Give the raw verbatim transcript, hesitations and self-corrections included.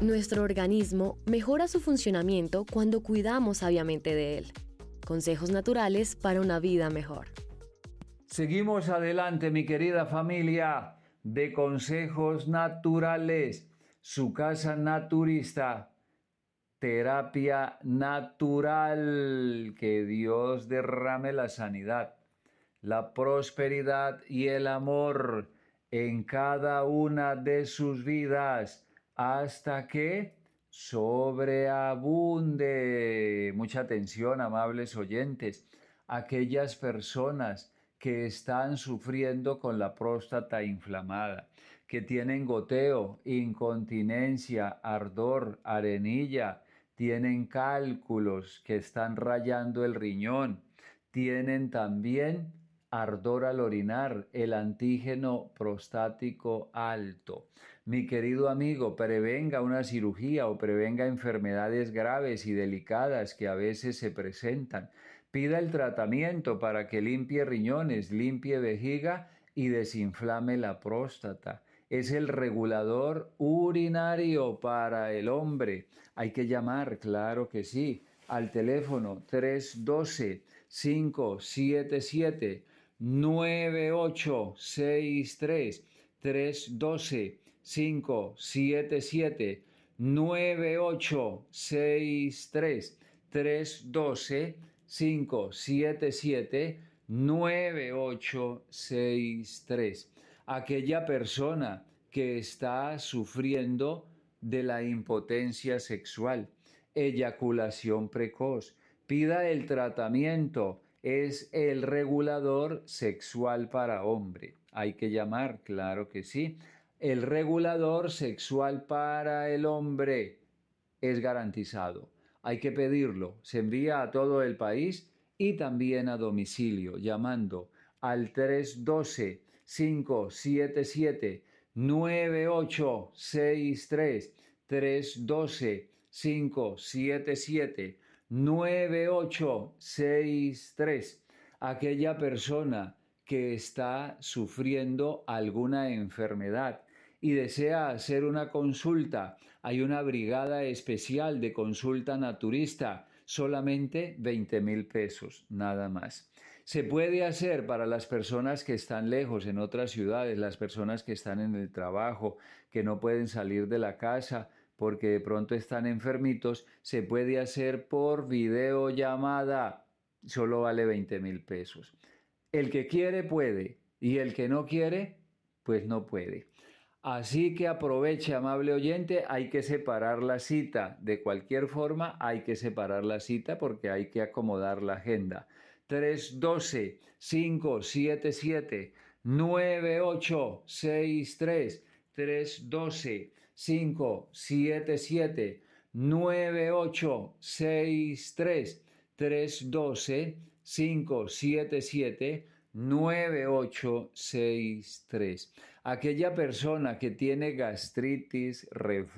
Nuestro organismo mejora su funcionamiento cuando cuidamos sabiamente de él. Consejos naturales para una vida mejor. Seguimos adelante, mi querida familia de Consejos Naturales, su casa naturista, terapia natural. Que Dios derrame la sanidad, la prosperidad y el amor en cada una de sus vidas, hasta que sobreabunde. Mucha atención, amables oyentes. Aquellas personas que están sufriendo con la próstata inflamada, que tienen goteo, incontinencia, ardor, arenilla, tienen cálculos que están rayando el riñón, tienen también ardor al orinar, el antígeno prostático alto. Mi querido amigo, prevenga una cirugía o prevenga enfermedades graves y delicadas que a veces se presentan. Pida el tratamiento para que limpie riñones, limpie vejiga y desinflame la próstata. Es el regulador urinario para el hombre. Hay que llamar, claro que sí, al teléfono tres uno dos, cinco siete siete, nueve ocho seis tres, tres uno dos, cinco siete siete, nueve ocho seis tres, tres uno dos, cinco siete siete, nueve ocho seis tres. Aquella persona que está sufriendo de la impotencia sexual, eyaculación precoz, pida el tratamiento. Es el regulador sexual para hombre. Hay que llamar, claro que sí. El regulador sexual para el hombre es garantizado. Hay que pedirlo. Se envía a todo el país y también a domicilio, llamando al tres uno dos, cinco siete siete, nueve ocho seis tres, tres uno dos, cinco siete siete, nueve ocho seis tres. Aquella persona que está sufriendo alguna enfermedad y desea hacer una consulta, hay una brigada especial de consulta naturista, solamente veinte mil pesos, nada más. Se puede hacer para las personas que están lejos en otras ciudades, las personas que están en el trabajo, que no pueden salir de la casa porque de pronto están enfermitos, se puede hacer por videollamada, solo vale veinte mil pesos. El que quiere puede y el que no quiere, pues no puede. Así que aproveche, amable oyente, hay que separar la cita. De cualquier forma, hay que separar la cita porque hay que acomodar la agenda. tres uno dos, cinco siete siete, nueve ocho seis tres, tres uno dos, cinco siete siete, nueve ocho seis tres, tres uno dos, cinco siete siete, nueve ocho seis tres. Aquella persona que tiene gastritis, reflujo,